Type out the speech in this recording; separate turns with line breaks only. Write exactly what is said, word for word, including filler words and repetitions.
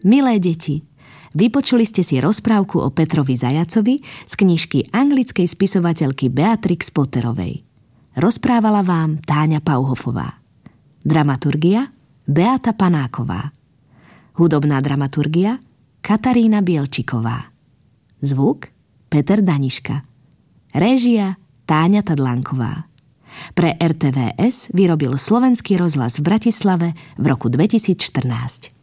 Milé deti, vypočuli ste si rozprávku o Petrovi Zajacovi z knižky anglickej spisovateľky Beatrix Potterovej. Rozprávala vám Táňa Pauhofová. Dramaturgia Beata Panáková. Hudobná dramaturgia Katarína Bielčiková. Zvuk Peter Daniška. Réžia Táňa Tadlánková. Pre er té vé es vyrobil Slovenský rozhlas v Bratislave v roku dvetisícštrnásť.